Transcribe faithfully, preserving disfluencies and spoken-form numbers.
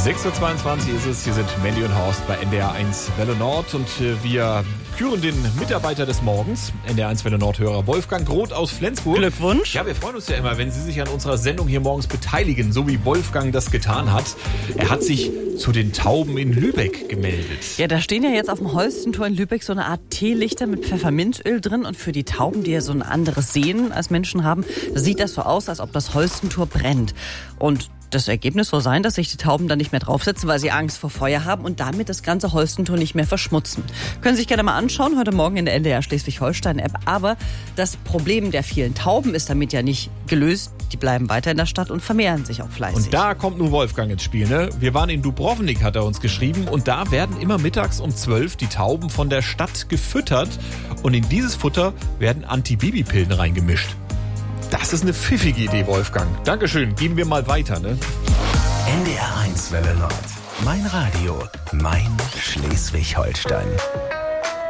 sechs Uhr zweiundzwanzig ist es. Hier sind Mandy und Horst bei N D R eins Welle Nord und wir küren den Mitarbeiter des Morgens, N D R eins Welle Nord-Hörer Wolfgang Groth aus Flensburg. Glückwunsch. Ja, wir freuen uns ja immer, wenn Sie sich an unserer Sendung hier morgens beteiligen, so wie Wolfgang das getan hat. Er hat sich zu den Tauben in Lübeck gemeldet. Ja, da stehen ja jetzt auf dem Holstentor in Lübeck so eine Art Teelichter mit Pfefferminzöl drin und für die Tauben, die ja so ein anderes Sehen als Menschen haben, sieht das so aus, als ob das Holstentor brennt. Und das Ergebnis soll sein, dass sich die Tauben dann nicht mehr draufsetzen, weil sie Angst vor Feuer haben und damit das ganze Holstentor nicht mehr verschmutzen. Können Sie sich gerne mal anschauen, heute Morgen in der N D R Schleswig-Holstein-App. Aber das Problem der vielen Tauben ist damit ja nicht gelöst. Die bleiben weiter in der Stadt und vermehren sich auch fleißig. Und da kommt nun Wolfgang ins Spiel, ne? Wir waren in Dubrovnik, hat er uns geschrieben. Und da werden immer mittags um zwölf die Tauben von der Stadt gefüttert. Und in dieses Futter werden Antibabypillen reingemischt. Das ist eine pfiffige Idee, Wolfgang. Dankeschön, geben wir mal weiter, ne? N D R eins Welle Nord. Mein Radio, mein Schleswig-Holstein.